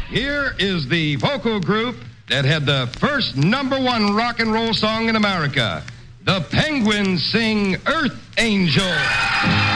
Here is the vocal group that had the first #1 rock and roll song in America. The Penguins sing Earth Angel.